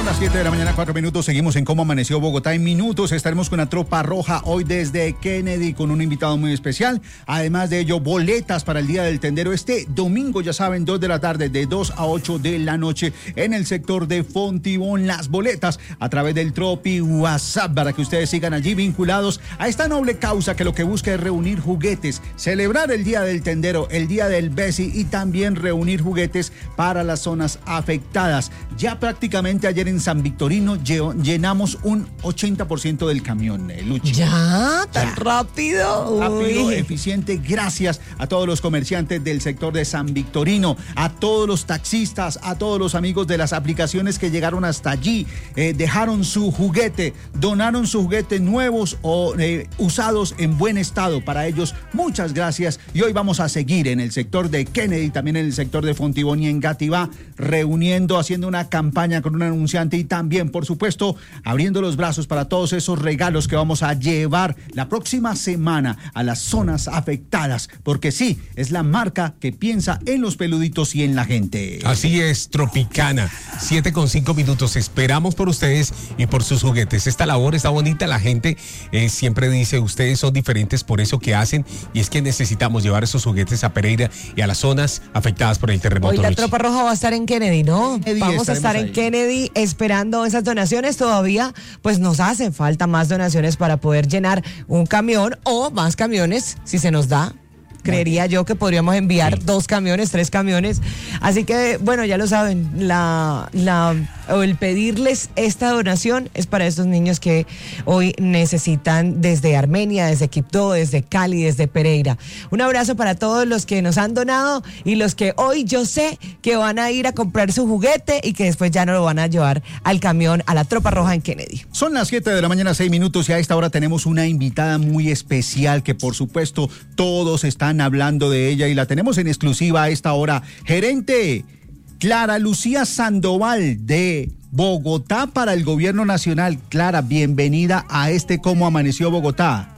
las 7 de la mañana, 4 minutos. Seguimos en Cómo Amaneció Bogotá. En minutos estaremos con la Tropa Roja hoy desde Kennedy con un invitado muy especial. Además de ello, boletas para el Día del Tendero este domingo, ya saben, 2 de la tarde, de 2 a 8 de la noche en el sector de Fontibón. Las boletas a través del Tropi WhatsApp para que ustedes sigan allí vinculados a esta noble causa que lo que busca es reunir juguetes, celebrar el Día del Tendero, el Día del Besi y también reunir juguetes para las zonas afectadas. Ya prácticamente ayer en San Victorino llenamos un 80% del camión, Luchi. ¿Ya? ¿Tan rápido? Rápido, eficiente. Gracias a todos los comerciantes del sector de San Victorino, a todos los taxistas, a todos los amigos de las aplicaciones que llegaron hasta allí, dejaron su juguete, donaron su juguete nuevos o usados en buen estado. Para ellos, muchas gracias. Y hoy vamos a seguir en el sector de Kennedy, también en el sector de Fontibón y en Gativá, reuniendo, haciendo una campaña con un anunciante y también, por supuesto, abriendo los brazos para todos esos regalos que vamos a llevar la próxima semana a las zonas afectadas, porque sí, es la marca que piensa en los peluditos y en la gente. Así es, Tropicana, 7:05. Esperamos por ustedes y por sus juguetes. Esta labor está bonita, la gente siempre dice, ustedes son diferentes por eso que hacen, y es que necesitamos llevar esos juguetes a Pereira y a las zonas afectadas por el terremoto. Hoy la Tropa Roja va a estar en Kennedy, ¿no? Vamos a estar en ahí. Kennedy esperando esas donaciones. Todavía pues nos hacen falta más donaciones para poder llenar un camión o más camiones si se nos da. Creería yo que podríamos enviar 2 camiones, 3 camiones. Así que, bueno, ya lo saben, el pedirles esta donación es para estos niños que hoy necesitan desde Armenia, desde Quibdó, desde Cali, desde Pereira. Un abrazo para todos los que nos han donado y los que hoy yo sé que van a ir a comprar su juguete y que después ya no lo van a llevar al camión, a la Tropa Roja en Kennedy. Son las 7 de la mañana, 6 minutos, y a esta hora tenemos una invitada muy especial que por supuesto todos están hablando de ella y la tenemos en exclusiva a esta hora. Gerente Clara Lucía Sandoval de Bogotá para el Gobierno Nacional. Clara, bienvenida a Cómo Amaneció Bogotá.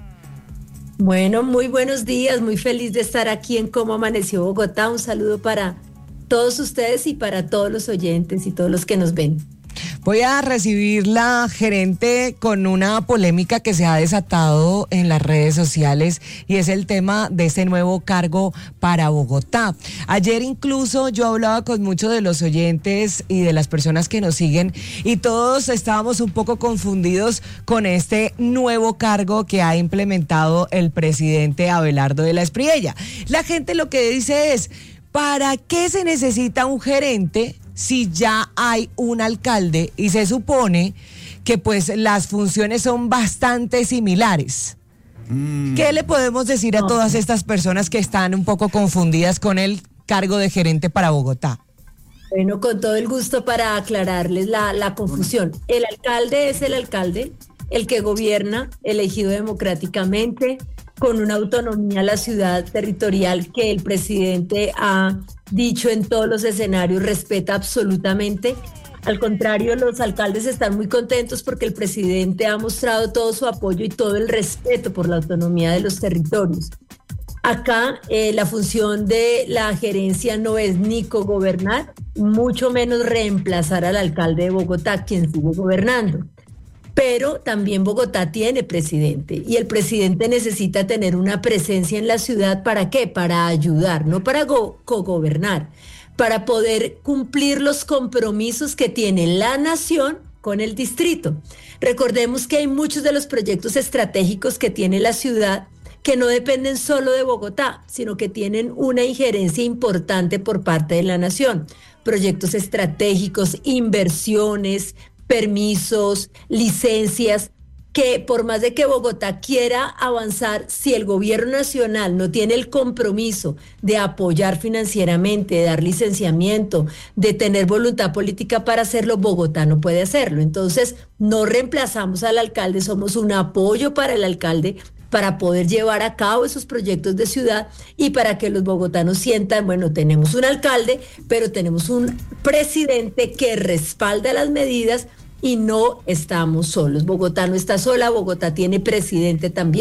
Bueno, muy buenos días, muy feliz de estar aquí en Cómo Amaneció Bogotá. Un saludo para todos ustedes y para todos los oyentes y todos los que nos ven. Voy a recibir la gerente con una polémica que se ha desatado en las redes sociales y es el tema de ese nuevo cargo para Bogotá. Ayer incluso yo hablaba con muchos de los oyentes y de las personas que nos siguen y todos estábamos un poco confundidos con este nuevo cargo que ha implementado el presidente Abelardo de la Espriella. La gente lo que dice es, ¿para qué se necesita un gerente si ya hay un alcalde? Y se supone que pues las funciones son bastante similares. ¿Qué le podemos decir a todas estas personas que están un poco confundidas con el cargo de gerente para Bogotá? Bueno, con todo el gusto para aclararles la confusión. El alcalde es el alcalde, el que gobierna, elegido democráticamente, con una autonomía a la ciudad territorial que el presidente ha dicho en todos los escenarios, respeta absolutamente. Al contrario, los alcaldes están muy contentos porque el presidente ha mostrado todo su apoyo y todo el respeto por la autonomía de los territorios. Acá la función de la gerencia no es ni cogobernar, mucho menos reemplazar al alcalde de Bogotá, quien sigue gobernando. Pero también Bogotá tiene presidente y el presidente necesita tener una presencia en la ciudad. ¿Para qué? Para ayudar, no para cogobernar, para poder cumplir los compromisos que tiene la nación con el distrito. Recordemos que hay muchos de los proyectos estratégicos que tiene la ciudad que no dependen solo de Bogotá, sino que tienen una injerencia importante por parte de la nación. Proyectos estratégicos, inversiones, permisos, licencias, que por más de que Bogotá quiera avanzar, si el gobierno nacional no tiene el compromiso de apoyar financieramente, de dar licenciamiento, de tener voluntad política para hacerlo, Bogotá no puede hacerlo. Entonces, no reemplazamos al alcalde, somos un apoyo para el alcalde para poder llevar a cabo esos proyectos de ciudad y para que los bogotanos sientan, bueno, tenemos un alcalde, pero tenemos un presidente que respalda las medidas y no estamos solos. Bogotá no está sola, Bogotá tiene presidente también,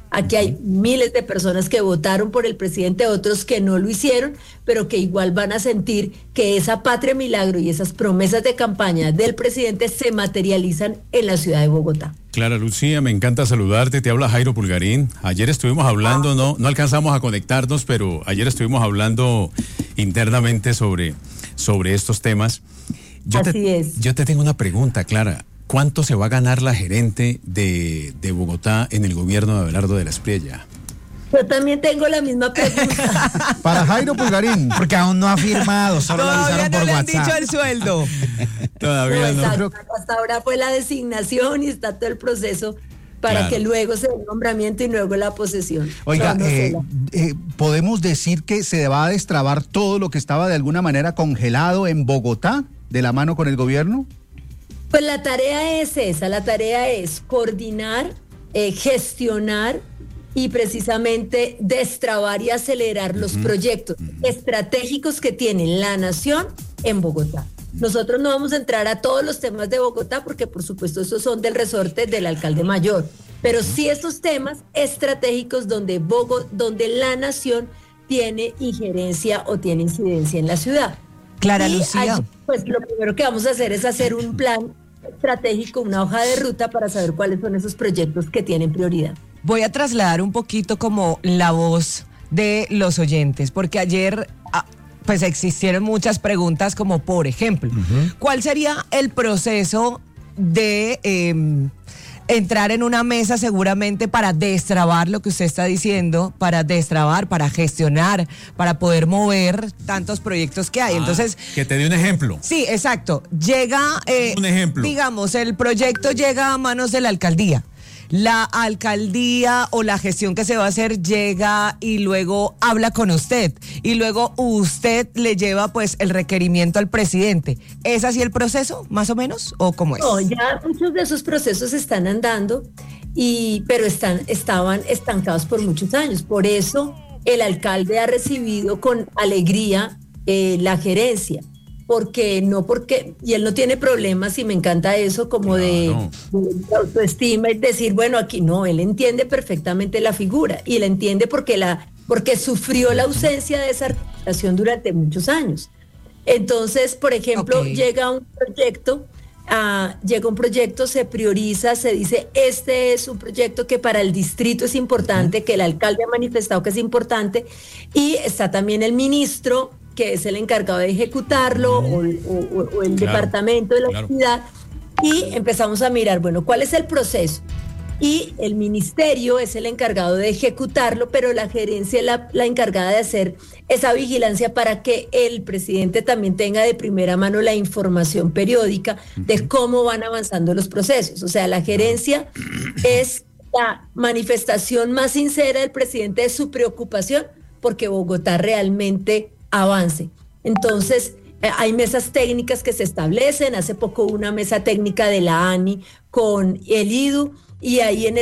Aquí hay miles de personas que votaron por el presidente, otros que no lo hicieron, pero que igual van a sentir que esa patria milagro y esas promesas de campaña del presidente se materializan en la ciudad de Bogotá. Clara Lucía, me encanta saludarte, te habla Jairo Pulgarín. Ayer estuvimos hablando, no alcanzamos a conectarnos, pero ayer estuvimos hablando internamente sobre estos temas. Yo te tengo una pregunta, Clara. ¿Cuánto se va a ganar la gerente de Bogotá en el gobierno de Abelardo de la Espriella? Yo también tengo la misma pregunta. Para Jairo Pulgarín. Porque aún no ha firmado, solo lo Todavía avisaron no por le han WhatsApp. dicho el sueldo. Todavía no. Exacto, hasta ahora fue la designación y está todo el proceso para que luego se dé el nombramiento y luego la posesión. Oiga, No sé ¿podemos decir que se va a destrabar todo lo que estaba de alguna manera congelado en Bogotá de la mano con el gobierno? Pues la tarea es esa, la tarea es coordinar, gestionar y precisamente destrabar y acelerar los proyectos estratégicos que tiene la nación en Bogotá. Nosotros no vamos a entrar a todos los temas de Bogotá porque por supuesto esos son del resorte del alcalde mayor, pero sí estos temas estratégicos donde la nación tiene injerencia o tiene incidencia en la ciudad. Clara Y Lucía. allí, pues lo primero que vamos a hacer es hacer un plan estratégico, una hoja de ruta para saber cuáles son esos proyectos que tienen prioridad. Voy a trasladar un poquito como la voz de los oyentes, porque ayer pues existieron muchas preguntas como por ejemplo, ¿cuál sería el proceso de entrar en una mesa seguramente para destrabar lo que usted está diciendo, para destrabar, para gestionar, para poder mover tantos proyectos que hay? Entonces, que te dé un ejemplo. sí, exacto. Llega, Un ejemplo. digamos, el proyecto llega a manos de la alcaldía. La alcaldía o la gestión que se va a hacer llega y luego habla con usted y luego usted le lleva pues el requerimiento al presidente. ¿Es así el proceso, más o menos, o cómo es? No, ya muchos de esos procesos están andando, pero estaban estancados por muchos años. Por eso el alcalde ha recibido con alegría la gerencia. Y él no tiene problemas, y me encanta eso, como de autoestima, y decir, bueno, aquí no, él entiende perfectamente la figura, y la entiende porque sufrió la ausencia de esa articulación durante muchos años. Entonces, por ejemplo, llega un proyecto, se prioriza, se dice, este es un proyecto que para el distrito es importante, que el alcalde ha manifestado que es importante, y está también el ministro, que es el encargado de ejecutarlo, o el departamento de la ciudad, y empezamos a mirar, bueno, ¿cuál es el proceso? Y el ministerio es el encargado de ejecutarlo, pero la gerencia es la encargada de hacer esa vigilancia para que el presidente también tenga de primera mano la información periódica de cómo van avanzando los procesos. O sea, la gerencia es la manifestación más sincera del presidente de su preocupación porque Bogotá realmente avance. Entonces, hay mesas técnicas que se establecen. Hace poco una mesa técnica de la ANI con el IDU, y ahí en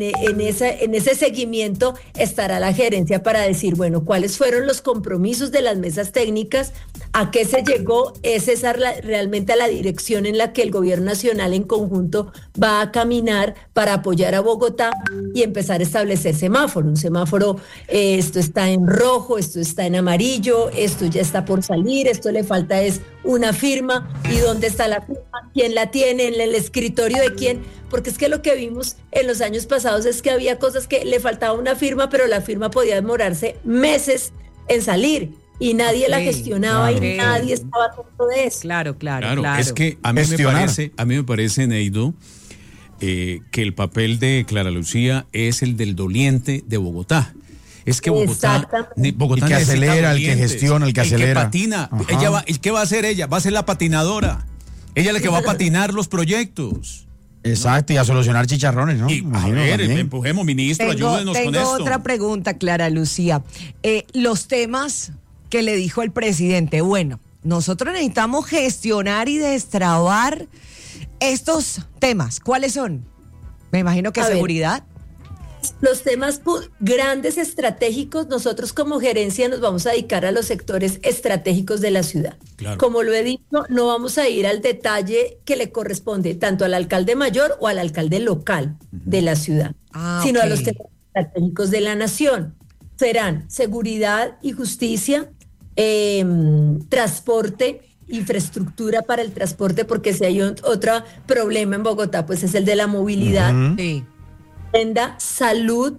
ese seguimiento estará la gerencia para decir, bueno, cuáles fueron los compromisos de las mesas técnicas, a qué se llegó, es esa realmente a la dirección en la que el gobierno nacional en conjunto va a caminar para apoyar a Bogotá y empezar a establecer semáforo. Un semáforo, esto está en rojo, esto está en amarillo, esto ya está por salir, esto le falta es una firma, y dónde está la firma, quién la tiene, en el escritorio de quién, porque es que lo que vimos en los años pasados es que había cosas que le faltaba una firma, pero la firma podía demorarse meses en salir y nadie la gestionaba y nadie estaba atento de eso. Claro. Es que a mí me parece, Neido, que el papel de Clara Lucía es el del doliente de Bogotá. Es que Bogotá el que acelera, el que gestiona, el que acelera. El que patina. ¿Qué va a hacer ella? Va a ser la patinadora. Ella es la que va a patinar los proyectos. Exacto, y a solucionar chicharrones, ¿no? Y, a ver, empujemos, ministro, ayúdenos con esto. Tengo otra pregunta, Clara Lucía. Los temas que le dijo el presidente, bueno, nosotros necesitamos gestionar y destrabar estos temas. ¿Cuáles son? Me imagino que seguridad. Los temas grandes estratégicos, nosotros como gerencia nos vamos a dedicar a los sectores estratégicos de la ciudad. Claro. Como lo he dicho, no vamos a ir al detalle que le corresponde tanto al alcalde mayor o al alcalde local de la ciudad, sino a los temas estratégicos de la nación. Serán seguridad y justicia, transporte, infraestructura para el transporte, porque si hay otro problema en Bogotá, pues es el de la movilidad. Sí. Salud,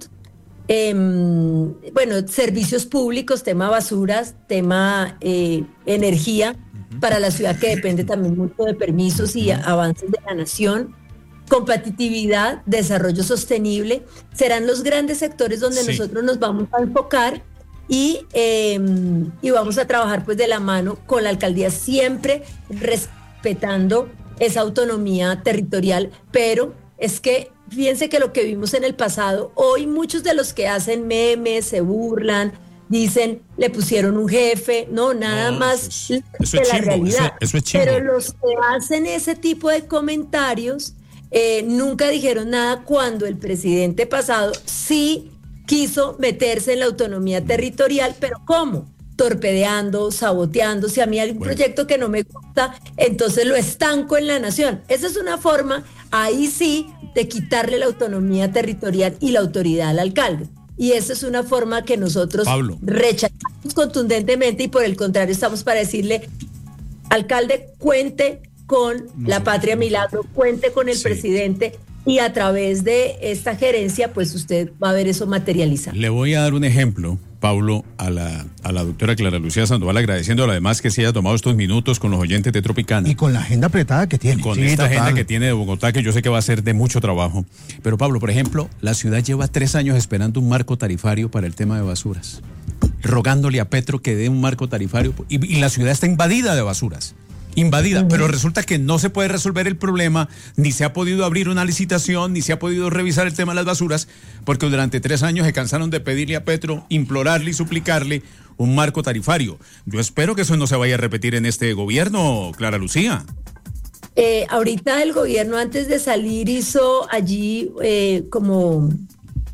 servicios públicos, tema basuras, tema energía, para la ciudad que depende también mucho de permisos y avances de la nación. Competitividad, desarrollo sostenible, serán los grandes sectores donde nosotros nos vamos a enfocar y vamos a trabajar pues de la mano con la alcaldía, siempre respetando esa autonomía territorial, pero es que fíjense que lo que vimos en el pasado, hoy muchos de los que hacen memes, se burlan, dicen, le pusieron un jefe, nada más eso de es la chimbo, realidad. eso es chimbo. Pero los que hacen ese tipo de comentarios nunca dijeron nada cuando el presidente pasado sí quiso meterse en la autonomía territorial, pero ¿cómo? Torpedeando, saboteando. Si a mí hay un proyecto que no me gusta, entonces lo estanco en la nación. Esa es una forma, ahí sí, de quitarle la autonomía territorial y la autoridad al alcalde. Y esa es una forma que nosotros rechazamos contundentemente, y por el contrario estamos para decirle, alcalde, cuente con la Patria Milagro, cuente con el presidente, y a través de esta gerencia pues usted va a ver eso materializado. Le voy a dar un ejemplo, Pablo, a la doctora Clara Lucía Sandoval, agradeciéndole además que se haya tomado estos minutos con los oyentes de Tropicana. Y con la agenda apretada que tiene. Con esta agenda que tiene de Bogotá, que yo sé que va a ser de mucho trabajo. Pero Pablo, por ejemplo, la ciudad lleva 3 años esperando un marco tarifario para el tema de basuras, rogándole a Petro que dé un marco tarifario, y la ciudad está invadida de basuras. Pero resulta que no se puede resolver el problema, ni se ha podido abrir una licitación, ni se ha podido revisar el tema de las basuras, porque durante 3 años se cansaron de pedirle a Petro, implorarle y suplicarle un marco tarifario. Yo espero que eso no se vaya a repetir en este gobierno, Clara Lucía. Ahorita el gobierno, antes de salir, hizo allí un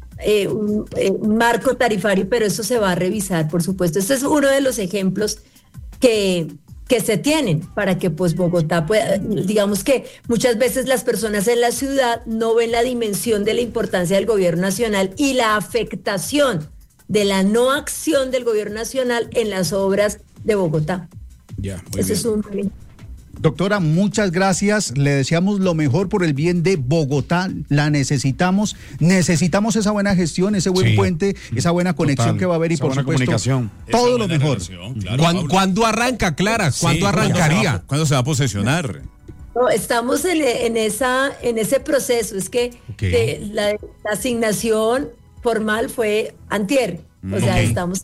marco tarifario, pero eso se va a revisar, por supuesto. Este es uno de los ejemplos que se tienen para que pues Bogotá pueda, digamos que muchas veces las personas en la ciudad no ven la dimensión de la importancia del gobierno nacional y la afectación de la no acción del gobierno nacional en las obras de Bogotá. Ese es un... Doctora, muchas gracias. Le deseamos lo mejor por el bien de Bogotá. La necesitamos. Necesitamos esa buena gestión, ese buen puente, esa buena conexión que va a haber y por supuesto comunicación. Todo lo mejor. Claro, ¿Cuándo arranca, Clara? ¿Cuándo arrancaría? ¿Cuándo se va a posesionar? No, estamos en ese proceso. Es que la asignación formal fue antier. O sea, estamos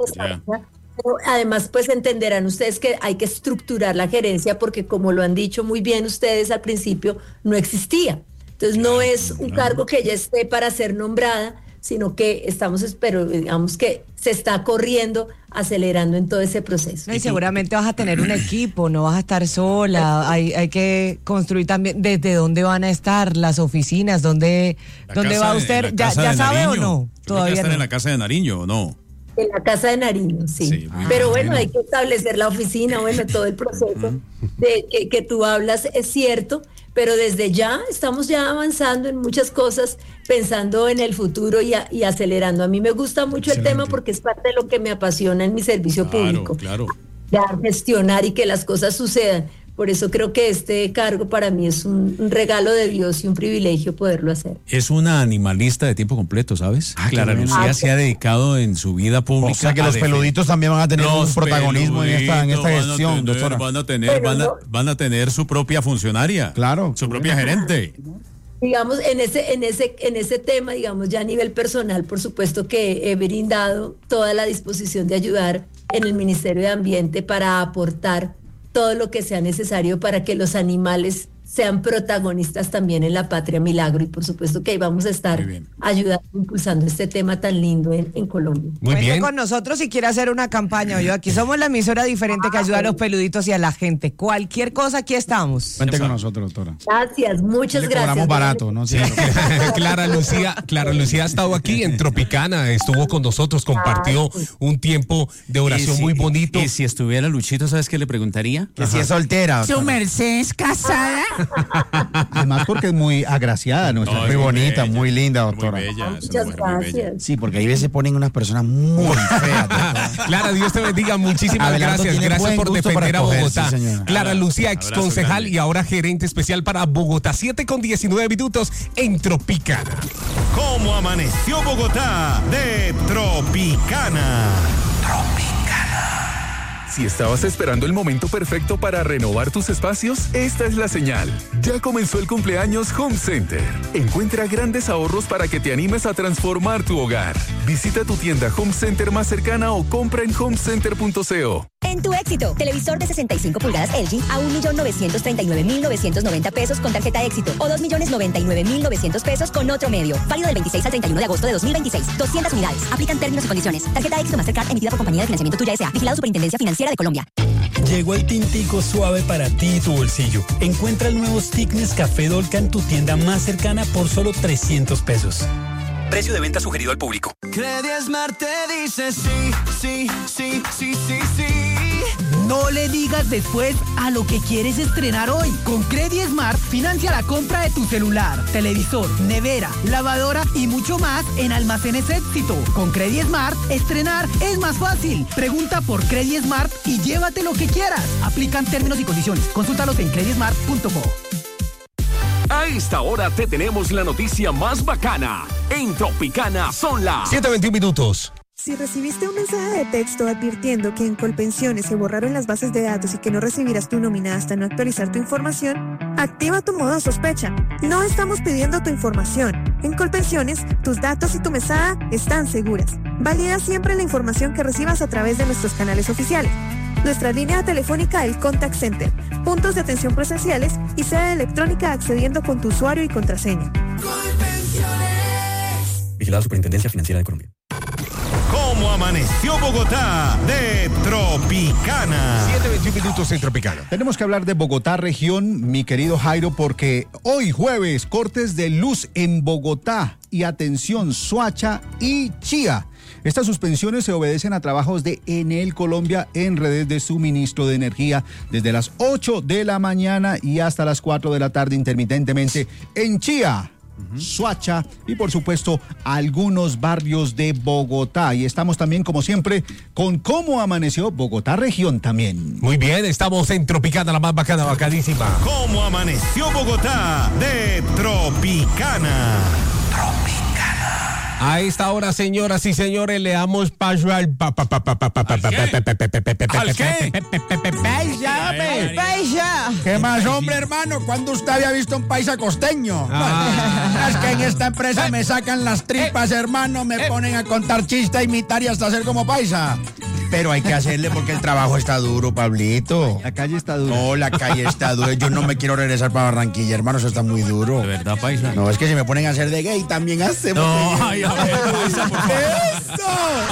además, pues entenderán ustedes que hay que estructurar la gerencia porque, como lo han dicho muy bien ustedes al principio, no existía. Entonces no es un cargo que ya esté para ser nombrada, sino que pero digamos que se está corriendo, acelerando en todo ese proceso. Y seguramente vas a tener un equipo, no vas a estar sola, hay que construir también desde dónde van a estar las oficinas, dónde va usted, ¿ya sabe o no? Todavía no. ¿En la Casa de Nariño o no? En la Casa de Nariño, sí. Pero bueno, hay que establecer la oficina, todo el proceso de que tú hablas es cierto, pero desde ya estamos ya avanzando en muchas cosas, pensando en el futuro y acelerando. A mí me gusta mucho el tema porque es parte de lo que me apasiona en mi servicio público. Ya gestionar y que las cosas sucedan. Por eso creo que este cargo para mí es un regalo de Dios y un privilegio poderlo hacer. Es una animalista de tiempo completo, ¿sabes? Clara Lucía se ha dedicado en su vida pública. O sea que los peluditos también van a tener un protagonismo en esta gestión, doctora. Van a tener su propia funcionaria. Claro. Su propia gerente. Digamos, en ese tema, digamos, ya a nivel personal, por supuesto que he brindado toda la disposición de ayudar en el Ministerio de Ambiente para aportar todo lo que sea necesario para que los animales sean protagonistas también en la Patria Milagro, y por supuesto que ahí vamos a estar ayudando, impulsando este tema tan lindo en Colombia. Muy bien. Con nosotros si quiere hacer una campaña, yo aquí somos la emisora diferente que ayuda a los peluditos y a la gente. Cualquier cosa, aquí estamos. Cuente con nosotros, doctora. Gracias, muchas gracias. Cobramos barato, ¿no? Sí. Clara Lucía ha estado aquí en Tropicana, estuvo con nosotros, compartió un tiempo de oración muy bonito. Y si estuviera Luchito, ¿sabes qué le preguntaría? Que si es soltera. ¿Su merced es casada? Además porque es muy agraciada nuestra. Muy bonita, muy linda, doctora. Muy bella. Muchas gracias. Sí, porque ahí veces ponen unas personas muy feas. Clara, Dios te bendiga. Muchísimas Abelardo gracias. tiene Gracias buen por gusto defender para a escoger, Bogotá. sí, señora. Clara Lucía, ex Abrazo concejal grande. y ahora gerente especial para Bogotá. 7:19 minutos en Tropicana. ¿Cómo amaneció Bogotá? De Tropicana. Si estabas esperando el momento perfecto para renovar tus espacios, esta es la señal. Ya comenzó el cumpleaños Home Center. Encuentra grandes ahorros para que te animes a transformar tu hogar. Visita tu tienda Home Center más cercana o compra en homecenter.co. En tu éxito, televisor de 65 pulgadas LG a 1.939.990 pesos con tarjeta éxito o 2.099.900 pesos con otro medio. Válido del 26 al 31 de agosto de 2026. 200 unidades. Aplican términos y condiciones. Tarjeta éxito Mastercard emitida por Compañía de Financiamiento Tuya S.A. Vigilado Superintendencia Financiera de Colombia. Llegó el tintico suave para ti y tu bolsillo. Encuentra el nuevo Stickness Café Dolca en tu tienda más cercana por solo 300 pesos. Precio de venta sugerido al público. Credismart te dice sí, sí, sí, sí, sí, sí. No le digas después a lo que quieres estrenar hoy. Con Credismart financia la compra de tu celular, televisor, nevera, lavadora y mucho más en Almacenes Éxito. Con Credismart, estrenar es más fácil. Pregunta por Credismart y llévate lo que quieras. Aplican términos y condiciones. Consúltalos en credismart.co. A esta hora te tenemos la noticia más bacana. En Tropicana son las 7:21 minutos. Si recibiste un mensaje de texto advirtiendo que en Colpensiones se borraron las bases de datos y que no recibirás tu nómina hasta no actualizar tu información, activa tu modo sospecha. No estamos pidiendo tu información. En Colpensiones, tus datos y tu mesada están seguras. Valida siempre la información que recibas a través de nuestros canales oficiales. Nuestra línea telefónica, el Contact Center, puntos de atención presenciales y sede electrónica accediendo con tu usuario y contraseña. Vigilado Superintendencia Financiera de Colombia. ¿Cómo amaneció Bogotá? De Tropicana. 7:21 minutos en Tropicana. Tenemos que hablar de Bogotá región, mi querido Jairo, porque hoy jueves, cortes de luz en Bogotá y atención, Soacha y Chía. Estas suspensiones se obedecen a trabajos de Enel Colombia en redes de suministro de energía desde las 8 de la mañana y hasta las 4 de la tarde intermitentemente en Chía, Soacha y por supuesto algunos barrios de Bogotá. Y estamos también, como siempre, con cómo amaneció Bogotá región también. Muy bien, estamos en Tropicana, la más bacana, bacadísima. ¿Cómo amaneció Bogotá? De Tropicana. A esta hora, señoras y señores, le damos paso al ¡Paisa! ¿Qué más, hombre, hermano? ¿Cuándo usted había visto un paisa costeño? Es que en esta empresa me sacan las tripas, hermano, me ponen a contar chistes, imitar y hasta hacer como paisa. Pero hay que hacerle porque el trabajo está duro, Pablito. La calle está dura. No, la calle está dura. Yo no me quiero regresar para Barranquilla, hermano, eso está muy duro. ¿De verdad, paisa? No, es que si me ponen a hacer de gay también hacemos. No, ay, a ver, paisa, por favor. ¡Eso!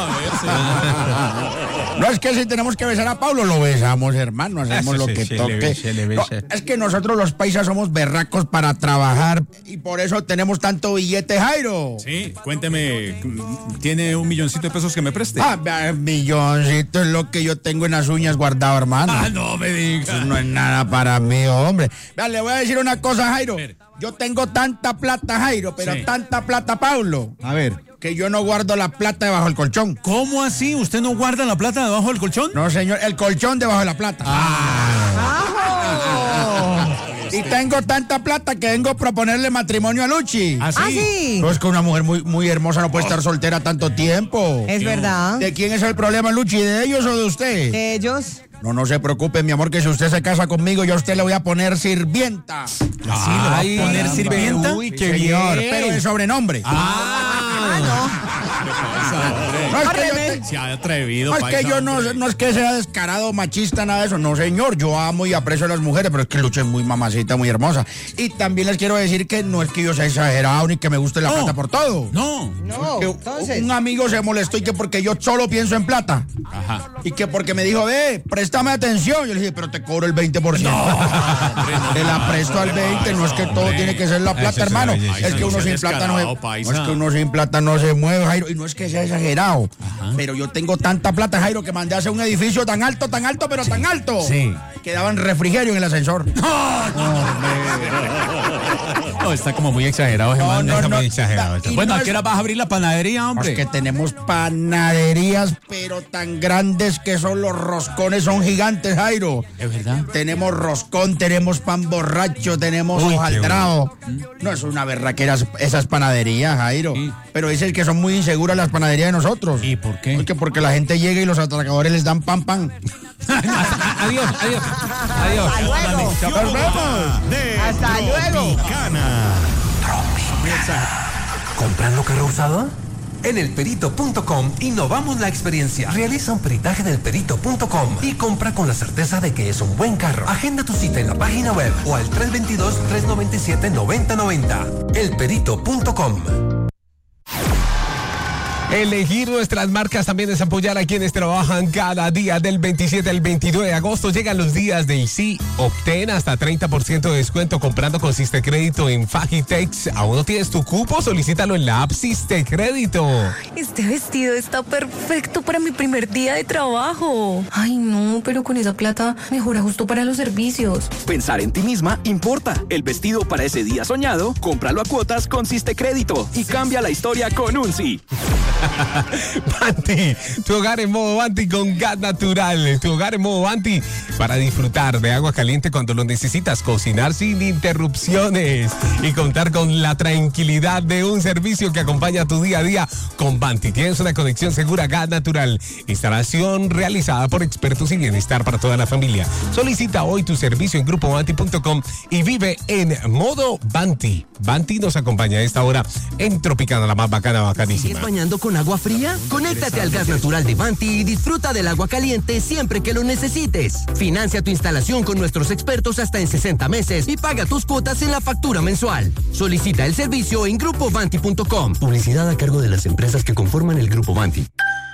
No, es que si tenemos que besar a Pablo, lo besamos, hermano, hacemos lo que toque. No, es que nosotros los paisas somos berracos para trabajar y por eso tenemos tanto billete, Jairo. Sí, cuénteme, ¿tiene un milloncito de pesos que me preste? Milloncito es lo que yo tengo en las uñas guardado, hermano. No me diga. Eso no es nada para mí, hombre. Vea, le voy a decir una cosa, Jairo. Yo tengo tanta plata, Jairo, pero tanta plata, Pablo. A ver. Que yo no guardo la plata debajo del colchón. ¿Cómo así? ¿Usted no guarda la plata debajo del colchón? No, señor, el colchón debajo de la plata. Y tengo tanta plata que vengo a proponerle matrimonio a Luchi. ¿Ah, sí? No, es que una mujer muy hermosa no puede estar soltera tanto tiempo. Es verdad. ¿De quién es el problema, Luchi? ¿De ellos o de usted? ¿De ellos? No se preocupe, mi amor, que si usted se casa conmigo, yo a usted le voy a poner sirvienta. ¿Sí? ¿Le va a poner sirvienta? Uy, qué señor, bien. Pero de sobrenombre. No es que se ha atrevido. No es que yo no es que sea descarado, machista, nada de eso. No, señor, yo amo y aprecio a las mujeres, pero es que Lucha es muy mamacita, muy hermosa. Y también les quiero decir que no es que yo sea exagerado ni que me guste la plata por todo. No, entonces un amigo se molestó y que porque yo solo pienso en plata. Ajá. Y que porque me dijo, préstame atención. Yo le dije, pero te cobro el 20%. Te la presto al 20%, no es que todo tiene que ser la plata, hermano. Es que uno sin plata no es que uno sin plata no se mueve, Jairo. Y no es que sea exagerado. Pero yo tengo tanta plata, Jairo, que mandé a hacer un edificio tan alto, pero tan alto. Sí. Que daban refrigerio en el ascensor. está como muy exagerado. No, muy exagerado. Bueno, ¿a qué hora vas a abrir la panadería, hombre? Porque tenemos panaderías, pero tan grandes que son los roscones, son gigantes, Jairo. ¿Es verdad? Tenemos roscón, tenemos pan borracho, tenemos hojaldrado. No es una berraquera esas panaderías, Jairo. Sí. Pero dices que son muy inseguras las panaderías de nosotros. ¿Y por qué? Porque la gente llega y los atracadores les dan pan. Adiós. Hasta luego. Nos vemos. Hasta luego. ¿Comprando carro usado? En elperito.com innovamos la experiencia. Realiza un peritaje del perito.com y compra con la certeza de que es un buen carro. Agenda tu cita en la página web o al 322-397-9090. Elperito.com. Elegir nuestras marcas también es apoyar a quienes trabajan cada día. Del 27 al 29 de agosto llegan los días del sí. Obtén hasta 30% de descuento comprando con Sistecrédito en Fagitex. ¿Aún no tienes tu cupo? Solicítalo en la app Sistecrédito. Este vestido está perfecto para mi primer día de trabajo. Ay, no, pero con esa plata mejor ajusto para los servicios. Pensar en ti misma importa. El vestido para ese día soñado, cómpralo a cuotas con Sistecrédito y cambia la historia con un sí. Banti, tu hogar en modo Banti con gas natural. Tu hogar en modo Banti para disfrutar de agua caliente cuando lo necesitas, cocinar sin interrupciones y contar con la tranquilidad de un servicio que acompaña tu día a día con Banti. Tienes una conexión segura gas natural. Instalación realizada por expertos y bienestar para toda la familia. Solicita hoy tu servicio en grupobanti.com y vive en modo Banti. Banti nos acompaña a esta hora en Tropicana, la más bacana, bacanísima. ¿Sigues bañando con agua fría? Conéctate al gas natural de Banti y disfruta del agua caliente siempre que lo necesites. Financia tu instalación con nuestros expertos hasta en 60 meses y paga tus cuotas en la factura mensual. Solicita el servicio en grupobanti.com. Publicidad a cargo de las empresas que conforman el Grupo Banti.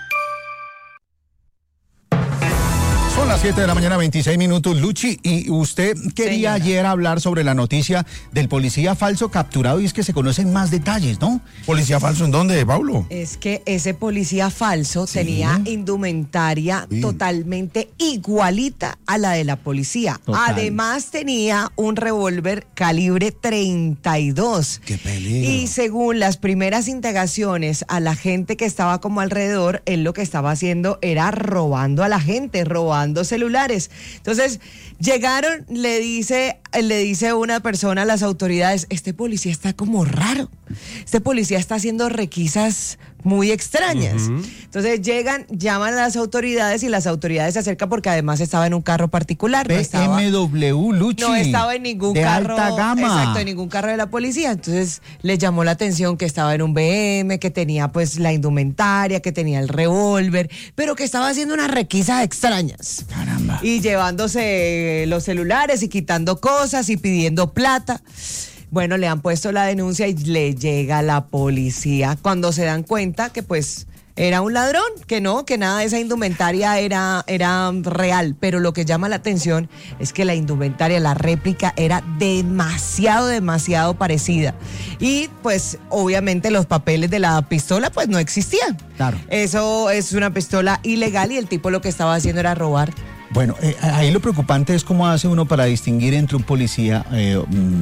Son las 7 de la mañana, 26 minutos. Luchi, y usted quería ayer hablar sobre la noticia del policía falso capturado, y es que se conocen más detalles, ¿no? ¿Policía falso en dónde, Pablo? Es que ese policía falso tenía indumentaria totalmente igualita a la de la policía. Total. Además tenía un revólver calibre 32. ¡Qué peligro! Y según las primeras indagaciones a la gente que estaba como alrededor, él lo que estaba haciendo era robando a la gente, robando celulares. Entonces llegaron, le dice una persona a las autoridades: este policía está como raro, este policía está haciendo requisas muy extrañas. Entonces llegan, llaman a las autoridades y las autoridades se acercan porque además estaba en un carro particular. BMW, Luchi. No estaba en ningún de carro. alta gama. Exacto, en ningún carro de la policía. Entonces le llamó la atención que estaba en un BM, que tenía pues la indumentaria, que tenía el revólver, pero que estaba haciendo unas requisas extrañas. Caramba. Y llevándose los celulares y quitando cosas y pidiendo plata. Bueno, le han puesto la denuncia y le llega la policía cuando se dan cuenta que pues era un ladrón, que no, que nada de esa indumentaria era real. Pero lo que llama la atención es que la indumentaria, la réplica, era demasiado parecida. Y pues obviamente los papeles de la pistola pues no existían. Claro. Eso es una pistola ilegal y el tipo lo que estaba haciendo era robar. Bueno, ahí lo preocupante es cómo hace uno para distinguir entre un policía